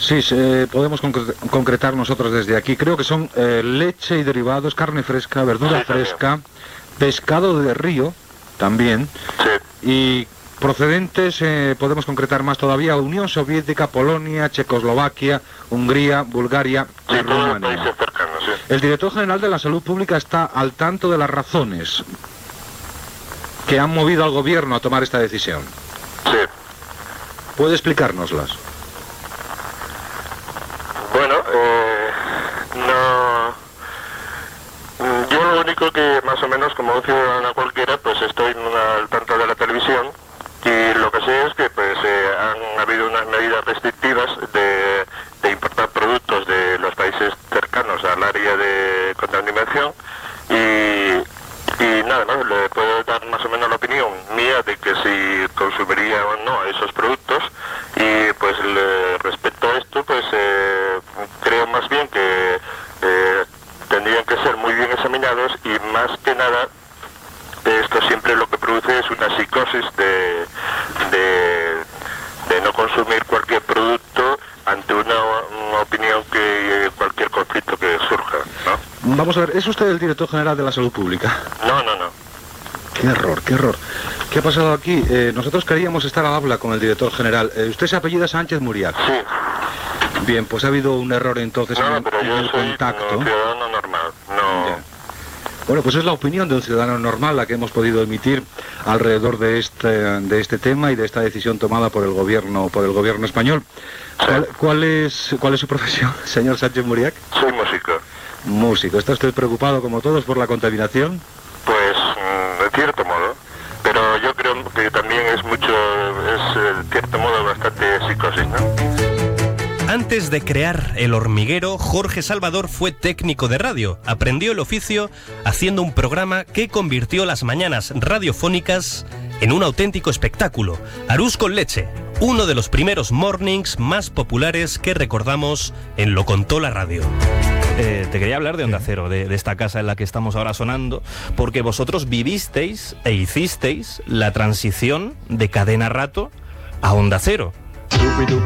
Sí, podemos concretar nosotros desde aquí. Creo que son leche y derivados, carne fresca, verdura fresca, pescado de río también. Sí. Y procedentes, podemos concretar más todavía, Unión Soviética, Polonia, Checoslovaquia, Hungría, Bulgaria y Rumanía. Países cercanos, sí. El director general de la Salud Pública está al tanto de las razones que han movido al gobierno a tomar esta decisión. Sí. ¿Puede explicárnoslas? Bueno, yo lo único que más o menos como un ciudadano cualquiera pues estoy al tanto de la televisión y lo que sé es que pues han habido unas medidas restrictivas de importar productos de los países cercanos al área de contaminación y nada más, le puedo dar más o menos la opinión mía de que si consumiría o no esos productos y pues respecto a esto pues creo más bien que tendrían que ser muy bien examinados y más que nada esto siempre lo que produce es una psicosis de no consumir cualquier producto ante una opinión que cualquier conflicto que surja, ¿no? Vamos a ver, ¿es usted el director general de la Salud Pública? No. Qué error, qué error. ¿Qué ha pasado aquí? Nosotros queríamos estar al habla con el director general. ¿Usted se apellida Sánchez Muriac? Sí. Bien, pues ha habido un error entonces No, en pero yo el soy contacto. un ciudadano normal, no. Ya. Bueno, pues es la opinión de un ciudadano normal la que hemos podido emitir alrededor de este tema y de esta decisión tomada por el gobierno español. Sí. ¿Cuál es su profesión, señor Sánchez Muriac? Soy músico. Músico. ¿Está usted preocupado, como todos, por la contaminación? Pues, de cierto modo. Pero yo creo que también es de cierto modo, bastante psicosis, ¿no? Antes de crear El Hormiguero, Jorge Salvador fue técnico de radio. Aprendió el oficio haciendo un programa que convirtió las mañanas radiofónicas en un auténtico espectáculo. Arús con leche, uno de los primeros mornings más populares que recordamos en Lo Contó la Radio. Te quería hablar de Onda Cero, de esta casa en la que estamos ahora sonando, porque vosotros vivisteis e hicisteis la transición de Cadena Rato a Onda Cero.